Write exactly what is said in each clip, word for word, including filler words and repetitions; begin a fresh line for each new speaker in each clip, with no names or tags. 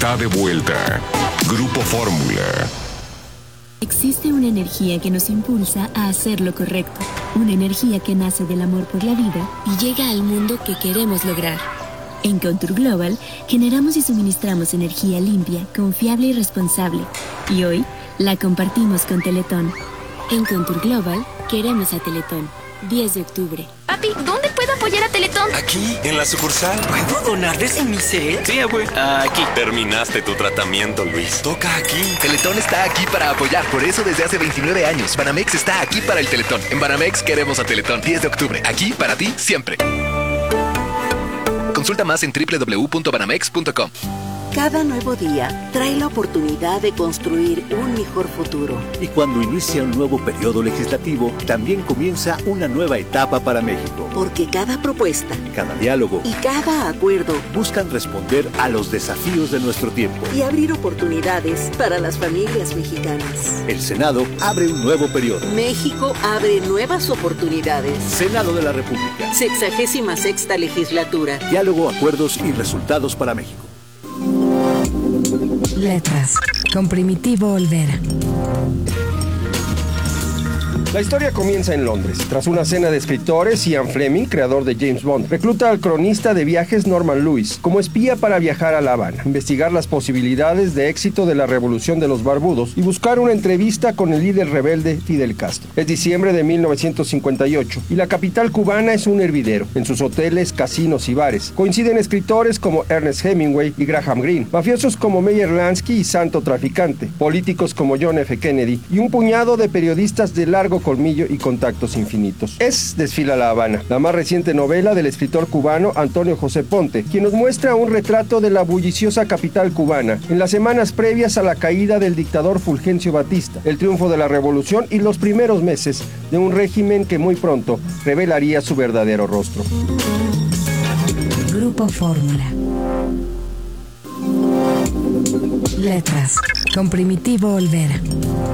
Está de vuelta. Grupo Fórmula.
Existe una energía que nos impulsa a hacer lo correcto. Una energía que nace del amor por la vida y llega al mundo que queremos lograr. En Contour Global generamos y suministramos energía limpia, confiable y responsable. Y hoy la compartimos con Teletón. En Contour Global queremos a Teletón. diez de octubre.
Papi, ¿dónde puedo apoyar a Teletón?
Aquí, en la sucursal.
¿Puedo donarles en mi set?
Sí, abue.
Aquí.
Terminaste tu tratamiento, Luis. Toca aquí.
Teletón está aquí para apoyar. Por eso desde hace veintinueve años, Banamex está aquí para el Teletón. En Banamex queremos a Teletón. diez de octubre. Aquí para ti, siempre. Consulta más en doble u doble u doble u punto banamex punto com.
Cada nuevo día trae la oportunidad de construir un mejor futuro.
Y cuando inicia un nuevo periodo legislativo, también comienza una nueva etapa para México.
Porque cada propuesta,
cada diálogo
y cada acuerdo
buscan responder a los desafíos de nuestro tiempo
y abrir oportunidades para las familias mexicanas.
El Senado abre un nuevo periodo.
México abre nuevas oportunidades.
Senado de la República.
Sexagésima sexta legislatura.
Diálogo, acuerdos y resultados para México.
Letras, con Primitivo Olvera.
La historia comienza en Londres. Tras una cena de escritores, Ian Fleming, creador de James Bond, recluta al cronista de viajes Norman Lewis como espía para viajar a La Habana, investigar las posibilidades de éxito de la revolución de los barbudos y buscar una entrevista con el líder rebelde Fidel Castro. Es diciembre de mil novecientos cincuenta y ocho y la capital cubana es un hervidero. En sus hoteles, casinos y bares coinciden escritores como Ernest Hemingway y Graham Greene, mafiosos como Meyer Lansky y Santo Traficante, políticos como John F. Kennedy y un puñado de periodistas de largo colmillo y contactos infinitos. Es Desfila La Habana, la más reciente novela del escritor cubano Antonio José Ponte, quien nos muestra un retrato de la bulliciosa capital cubana en las semanas previas a la caída del dictador Fulgencio Batista, el triunfo de la revolución y los primeros meses de un régimen que muy pronto revelaría su verdadero rostro.
Grupo Fórmula. Letras, con Primitivo Olvera.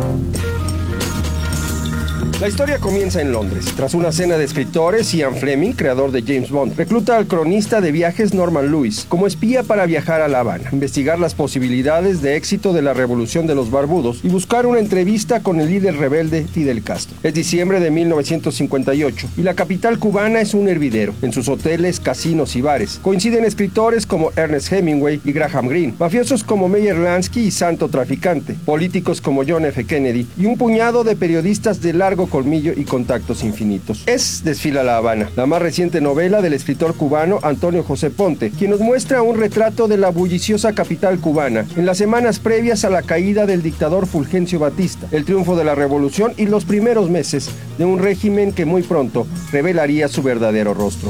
La historia comienza en Londres. Tras una cena de escritores, Ian Fleming, creador de James Bond, recluta al cronista de viajes Norman Lewis como espía para viajar a La Habana, investigar las posibilidades de éxito de la revolución de los barbudos y buscar una entrevista con el líder rebelde Fidel Castro. Es diciembre de mil novecientos cincuenta y ocho y la capital cubana es un hervidero. En sus hoteles, casinos y bares coinciden escritores como Ernest Hemingway y Graham Greene, mafiosos como Meyer Lansky y Santo Traficante, políticos como John F. Kennedy y un puñado de periodistas de largo colmillo y contactos infinitos. Es Desfila La Habana, la más reciente novela del escritor cubano Antonio José Ponte, quien nos muestra un retrato de la bulliciosa capital cubana en las semanas previas a la caída del dictador Fulgencio Batista, el triunfo de la revolución y los primeros meses de un régimen que muy pronto revelaría su verdadero rostro.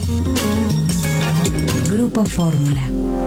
Grupo Fórmula.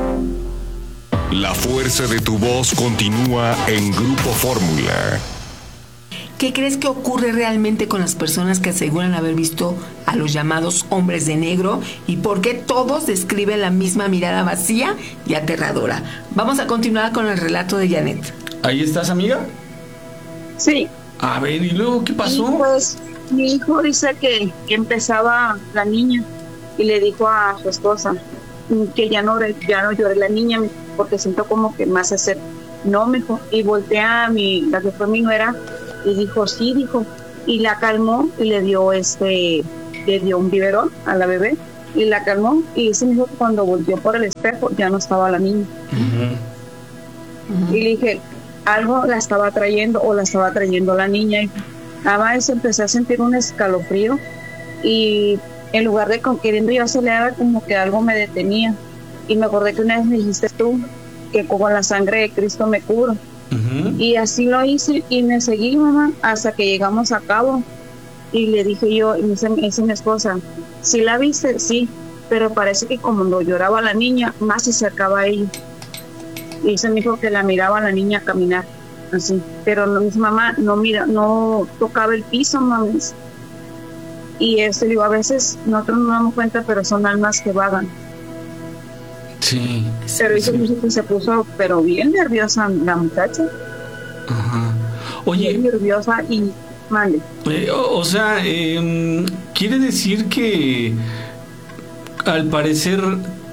La fuerza de tu voz continúa en Grupo Fórmula.
¿Qué crees que ocurre realmente con las personas que aseguran haber visto a los llamados hombres de negro y por qué todos describen la misma mirada vacía y aterradora? Vamos a continuar con el relato de Janet.
¿Ahí estás, amiga?
Sí.
A ver, ¿y luego qué pasó?
Y pues mi hijo dice que, que empezaba la niña y le dijo a su esposa que ya no, ya no llore la niña porque siento como que más hacer. No, mejor. Y voltea a mi, la que fue mi nuera, y dijo, sí, dijo, y la calmó y le dio este, le dio un biberón a la bebé y la calmó y ese dijo que cuando volteó por el espejo ya no estaba la niña. Uh-huh. Uh-huh. Y le dije, algo la estaba trayendo o la estaba trayendo la niña y nada más empecé a sentir un escalofrío y en lugar de con, queriendo yo acelerar como que algo me detenía y me acordé que una vez me dijiste tú que con la sangre de Cristo me curo. Uh-huh. Y así lo hice y me seguí, mamá, hasta que llegamos a Cabo y le dije yo, y me dice, me dice mi esposa, ¿sí la viste? Sí, pero parece que como no lloraba la niña, más se acercaba a ella y se me dijo que la miraba a la niña caminar así, pero no, mi mamá no mira, no tocaba el piso, mamá. Y esto digo, a veces nosotros no nos damos cuenta, pero son almas que vagan.
Sí.
Pero hizo sí. que se puso, pero bien nerviosa la muchacha.
Ajá. Oye.
Bien nerviosa y mande.
Eh, o, o sea, eh, quiere decir que al parecer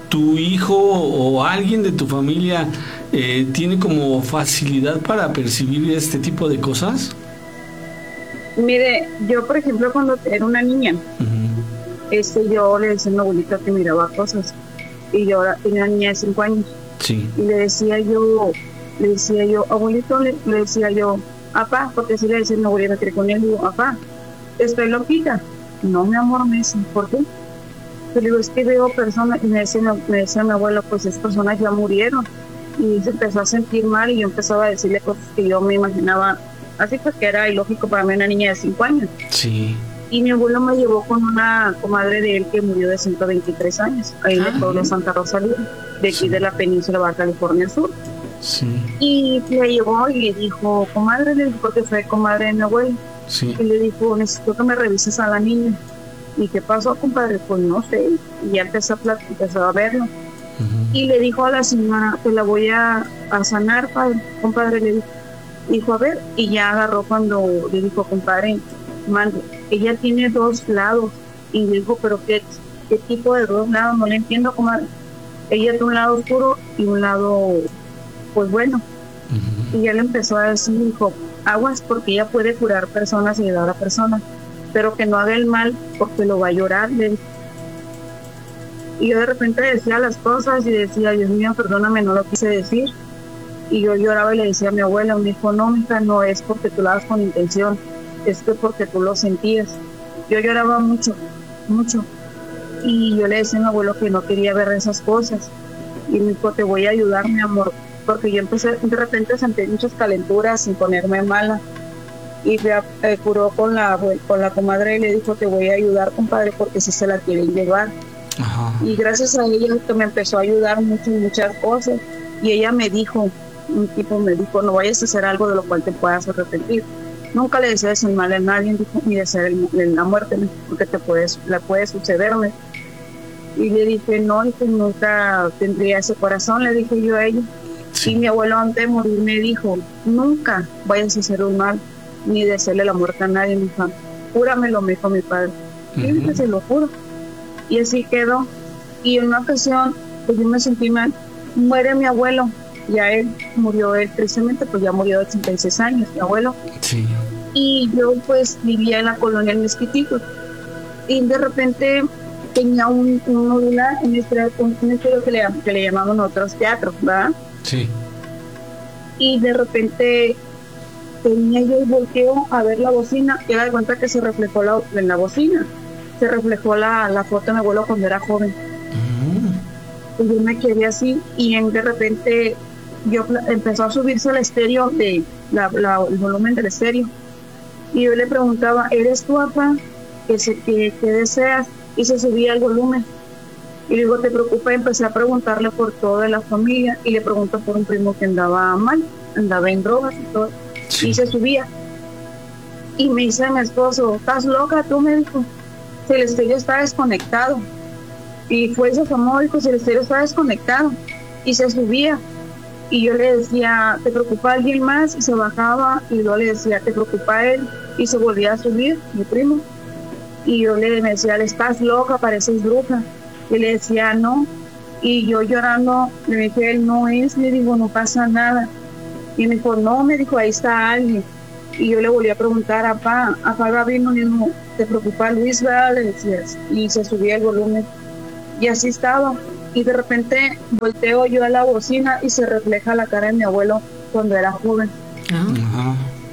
¿tu hijo o alguien de tu familia eh, tiene como facilidad para percibir este tipo de cosas?
Mire, yo por ejemplo cuando era una niña, uh-huh. este, yo le decía a mi abuelita que miraba cosas, y yo tenía una niña de cinco años,
sí.
y le decía yo, le decía yo, abuelito, le, le decía yo, papá, porque si le decía a mi abuelita que con él, digo, papá, estoy loquita. No, mi amor, me dice, ¿por qué? Yo le digo, es que veo personas, y me decía, me decía mi abuelo, pues esas personas ya murieron, y se empezó a sentir mal, y yo empezaba a decirle cosas que yo me imaginaba, así pues que era ilógico para mí una niña de cinco años.
Sí.
Y mi abuelo me llevó con una comadre de él que murió de ciento veintitrés años, ahí ah, en el pueblo de Santa Rosalía, de aquí sí. de la península Baja California Sur.
Sí.
Y me llevó y le dijo, comadre, le dijo que fue comadre de mi abuelo.
Sí.
Y le dijo, necesito que me revises a la niña. ¿Y qué pasó, compadre? Pues no sé. Y ya empezó a, plat- empezó a verlo. Uh-huh. Y le dijo a la señora, te la voy a, a sanar, padre. Compadre, le dijo. Dijo, a ver. Y ya agarró cuando le dijo, compadre, mande. Ella tiene dos lados. Y le dijo, pero ¿qué, qué tipo de dos lados? No le entiendo, comadre. Ella tiene un lado oscuro y un lado, pues bueno. Uh-huh. Y ya le empezó a decir, dijo, aguas, porque ella puede curar personas y ayudar a personas, pero que no haga el mal porque lo va a llorar. Y yo de repente decía las cosas y decía, Dios mío, perdóname, no lo quise decir. Y yo lloraba y le decía a mi abuela, me dijo, no, mija, no es porque tú lo hagas con intención, es que porque tú lo sentías. Yo lloraba mucho, mucho. Y yo le decía a mi abuelo que no quería ver esas cosas. Y me dijo, te voy a ayudar, mi amor, porque yo empecé de repente a sentir muchas calenturas sin ponerme mala. Y me eh, curó con la, con la comadre y le dijo, te voy a ayudar, compadre, porque si se la quieren llevar. Ajá. Y gracias a ella que me empezó a ayudar mucho en muchas cosas. Y ella me dijo, un tipo me dijo, no vayas a hacer algo de lo cual te puedas arrepentir. Nunca le desees el mal a nadie, dijo, ni desear la muerte, porque te puedes, la puede sucederme. Y le dije, no, y que nunca tendría ese corazón, le dije yo a ella. Sí. Y mi abuelo antes de morir me dijo, nunca vayas a hacer un mal, ni desearle la muerte a nadie, mi hija. Júramelo, me dijo mi padre. Uh-huh. Y dije, se lo juro. Y así quedó. Y en una ocasión, pues yo me sentí mal. Muere mi abuelo. Ya él murió, él tristemente, pues ya murió de ochenta y seis años, mi abuelo.
Sí.
Y yo pues vivía en la colonia El Mezquitito. Y de repente tenía un, un modular en este, un, un estudio que le, que le llamamos nosotros teatro, ¿verdad?
Sí.
Y de repente tenía yo el volteo a ver la bocina y me di cuenta que se reflejó la, en la bocina, se reflejó la, la foto de mi abuelo cuando era joven. Uh-huh. Y yo me quedé así y en, de repente yo empezó a subirse el estéreo, de la, la, el volumen del estéreo. Y yo le preguntaba, ¿eres tu papá? ¿Qué, qué, qué deseas? Y se subía el volumen. Y luego, ¿te preocupa? Empecé a preguntarle por toda la familia y le pregunto por un primo que andaba mal, andaba en drogas y todo. Sí. Y se subía. Y me dice mi esposo, ¿estás loca tú? Me dijo, si el estéreo está desconectado. Y fue ese famoso, dijo, si el estéreo está desconectado. Y se subía. Y yo le decía, ¿te preocupa alguien más? Y se bajaba. Y luego le decía, ¿te preocupa él? Y se volvía a subir, mi primo. Y yo le me decía, ¿estás loca? Pareces bruja. Y le decía, no. Y yo llorando, le dije, él no es. Le digo, no pasa nada. Y me dijo, no, me dijo, ahí está alguien. Y yo le volví a preguntar, a papá, a papá vino y dijo, ¿te preocupa Luis? ¿Verdad? Le decía, y se subía el volumen. Y así estaba. Y de repente volteo yo a la bocina y se refleja la cara de mi abuelo cuando era joven. Uh-huh.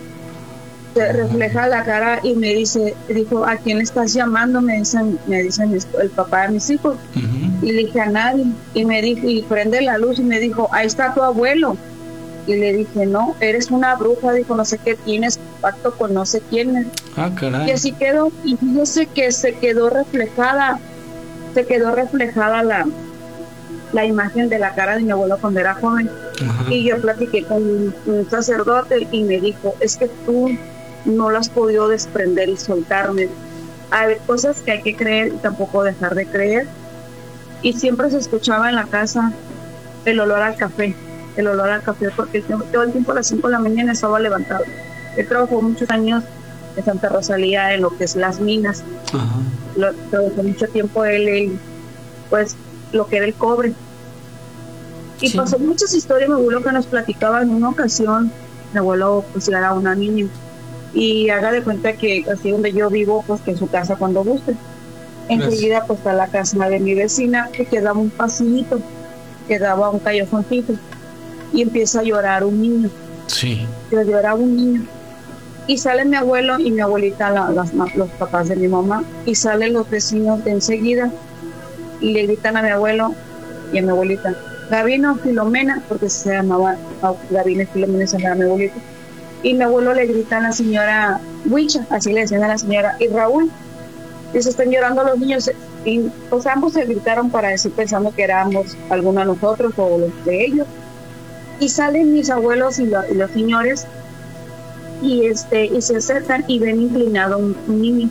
Se refleja la cara y me dice, dijo, ¿a quién le estás llamando? Me dicen, me dicen el papá de mis hijos. Uh-huh. Y le dije, a nadie. Y me dijo, y prende la luz y me dijo, ahí está tu abuelo. Y le dije, no, eres una bruja, dijo, no sé qué tienes, pacto con no sé quién.
Ah, caray.
Y así quedó, y fíjese que se quedó reflejada, se quedó reflejada la, la imagen de la cara de mi abuelo cuando era joven. Ajá. Y yo platiqué con un, un sacerdote y me dijo, es que tú no lo has podido desprender y soltarme. Hay cosas que hay que creer y tampoco dejar de creer. Y siempre se escuchaba en la casa el olor al café. el olor al café, porque todo el tiempo a las cinco de la mañana estaba levantado. Él trabajó muchos años en Santa Rosalía en lo que es las minas. Ajá. Lo, trabajó mucho tiempo él, él, pues lo que era el cobre. Y sí. Pasó muchas historias, mi abuelo que nos platicaba en una ocasión, mi abuelo pues era una niña, y haga de cuenta que así donde yo vivo, pues que en su casa cuando guste. Enseguida pues está la casa de mi vecina, que quedaba un pasillito, quedaba un callejoncito, y empieza a llorar un niño.
Sí.
Que lloraba un niño. Y sale mi abuelo y mi abuelita, la, las, los papás de mi mamá, y salen los vecinos de enseguida, y le gritan a mi abuelo y a mi abuelita, Gabino, Filomena, porque se llamaba Gabino y Filomena, se llamaba mi abuelito. Y mi abuelo le grita a la señora Huicha, así le decían a la señora, y Raúl, y se están llorando los niños. Y pues ambos se gritaron para decir, pensando que éramos algunos de nosotros o los de ellos. Y salen mis abuelos y, lo, y los señores, y este y se acercan y ven inclinado un, un niño.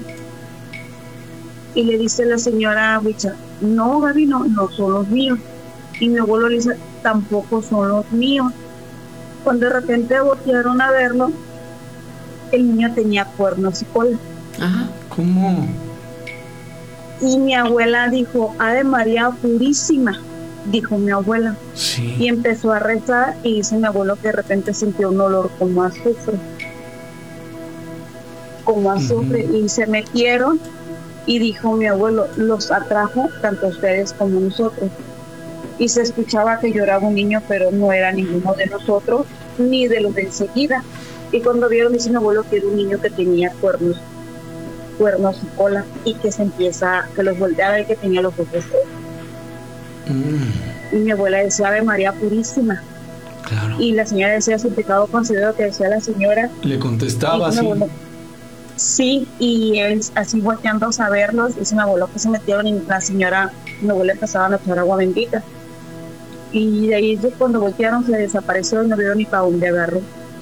Y le dice la señora Huicha, no, Gabino, no son los míos. Y mi abuelo le dice, tampoco son los míos. Cuando de repente voltearon a verlo, el niño tenía cuernos y cola.
Ajá, ¿cómo?
Y mi abuela dijo, Ave María Purísima, dijo mi abuela.
Sí.
Y empezó a rezar, y dice mi abuelo que de repente sintió un olor como a azufre. Como a azufre. Uh-huh. Y se metieron, y dijo mi abuelo, los atrajo tanto a ustedes como a nosotros. Y se escuchaba que lloraba un niño, pero no era ninguno de nosotros, ni de los de enseguida. Y cuando vieron, dice mi abuelo que era un niño que tenía cuernos, cuernos y cola, y que se empieza, que los volteaba y que tenía los ojos rojos. Mm. Y mi abuela decía, Ave María Purísima.
Claro.
Y la señora decía, su pecado concedido, que decía la señora.
Le contestaba así.
Abuelo, sí, y él así volteando a verlos, dice mi abuelo que se metieron, y la señora, mi abuela empezaban a echar agua bendita. Y de ahí cuando voltearon se desapareció y no vieron ni para dónde agarró.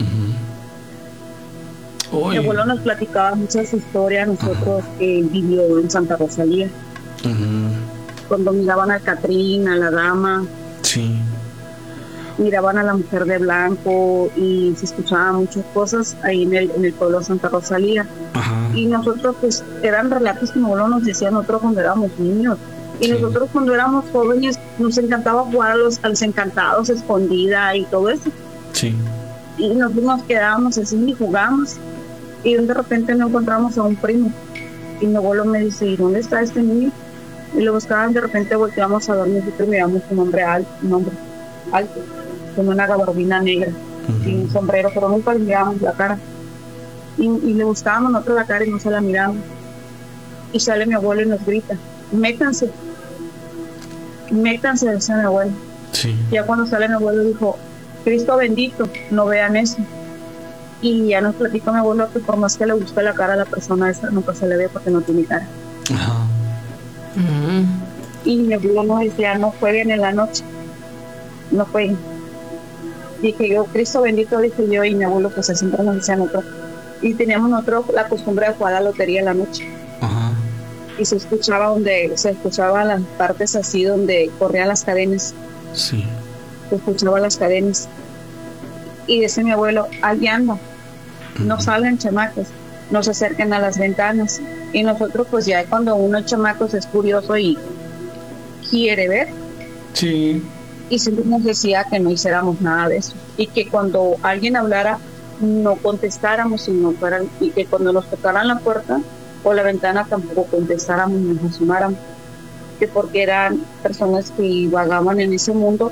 Uh-huh. Mi abuelo nos platicaba muchas historias, nosotros que uh-huh. vivió en Santa Rosalía. Uh-huh. Cuando miraban a Catrín, a la dama.
Sí.
Miraban a la mujer de blanco y se escuchaban muchas cosas ahí en el, en el pueblo de Santa Rosalía. Uh-huh. Y nosotros pues eran relatos que mi abuelo nos decía nosotros cuando éramos niños. Y sí. Nosotros cuando éramos jóvenes nos encantaba jugar a los, a los encantados, escondida y todo eso.
Sí.
Y nosotros nos quedábamos así y jugábamos. Y de repente nos encontramos a un primo. Y mi abuelo me dice, ¿y dónde está este niño? Y lo buscaban, de repente volteamos a ver, nosotros miramos un hombre alto, un hombre alto, con una gabardina negra, uh-huh. y un sombrero, pero nunca le mirábamos la cara. Y, y le buscábamos nosotros la cara y no se la miramos. Y sale mi abuelo y nos grita, métanse. Métanse, decía mi abuelo.
Sí.
Ya cuando sale mi abuelo dijo, Cristo bendito, no vean eso. Y ya nos platicó mi abuelo que por más que le guste la cara a la persona esa, nunca se le ve porque no tiene cara.
Ajá.
Uh-huh. Y mi abuelo nos decía, no jueguen en la noche, no jueguen. Dije yo, Cristo bendito, dije yo, y mi abuelo pues siempre nos decía nosotros. Y teníamos nosotros la costumbre de jugar a la lotería en la noche.
Ajá.
Y se escuchaba donde se escuchaban las partes así donde corrían las cadenas.
Sí.
Se escuchaban las cadenas. Y dice mi abuelo, allí anda, no uh-huh. salgan chamacos, no se acerquen a las ventanas. Y nosotros pues ya cuando uno chamacos es curioso y quiere ver.
Sí.
Y siempre nos decía que no hiciéramos nada de eso. Y que cuando alguien hablara, no contestáramos, sino fueran, y que cuando nos tocaran la puerta o la ventana tampoco contestáramos, nos asomáramos, que porque eran personas que vagaban en ese mundo